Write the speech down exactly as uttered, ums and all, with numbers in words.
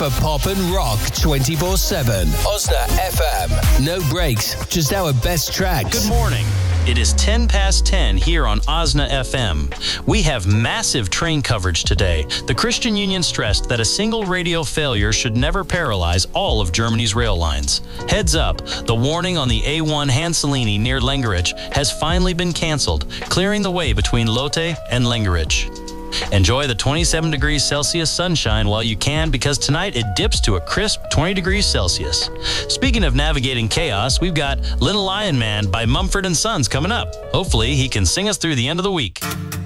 for pop and rock twenty-four seven. Osna F M. No breaks, just our best tracks. Good morning. It is ten past ten here on Osna F M. We have massive train coverage today. The Christian Union stressed that a single radio failure should never paralyze all of Germany's rail lines. Heads up, the warning on the A one Hanselini near Lengerich has finally been canceled, clearing the way between Lotte and Lengerich. Enjoy the twenty-seven degrees Celsius sunshine while you can, because tonight it dips to a crisp twenty degrees Celsius. Speaking of navigating chaos, we've got Little Lion Man by Mumford and Sons coming up. Hopefully he can sing us through the end of the week.